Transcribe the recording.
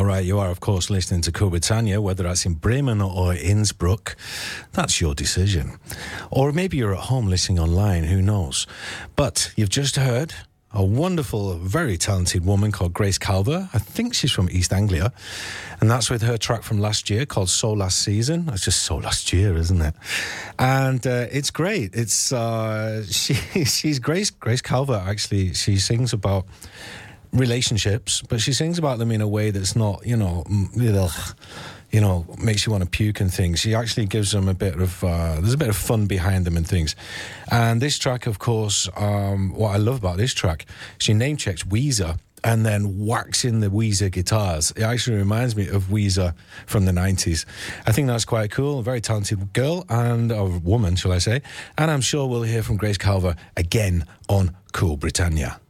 All right, you are, of course, listening to Cool Britannia, whether that's in Bremen or Innsbruck. That's your decision. Or maybe you're at home listening online, who knows. But you've just heard a wonderful, very talented woman called Grace Calver. I think she's from East Anglia. And that's with her track from last year called So Last Season. It's just so last year, isn't it? And it's great. It's she's Grace Calver, actually. She sings about relationships, but she sings about them in a way that's not, makes you want to puke and things. She actually gives them a bit of, there's a bit of fun behind them and things. And this track, of course, what I love about this track, she name-checks Weezer and then whacks in the Weezer guitars. It actually reminds me of Weezer from the 90s. I think that's quite cool. A very talented girl, or woman, shall I say. And I'm sure we'll hear from Grace Calver again on Cool Britannia.